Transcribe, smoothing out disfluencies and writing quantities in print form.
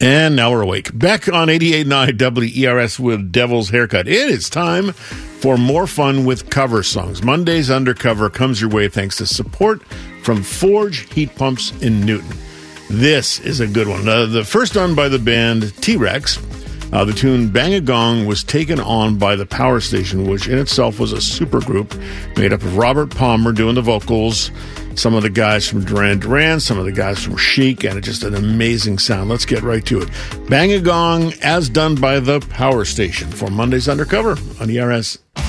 And now we're awake. Back on 88.9 WERS with Devil's Haircut. It is time for more fun with cover songs. Monday's Undercover comes your way thanks to support from Forge Heat Pumps in Newton. This is a good one. The first done by the band T-Rex. The tune Bang a Gong was taken on by the Power Station, which in itself was a supergroup made up of Robert Palmer doing the vocals, some of the guys from Duran Duran, some of the guys from Chic, and it's just an amazing sound. Let's get right to it. Bang a Gong, as done by the Power Station for Monday's Undercover on ERS.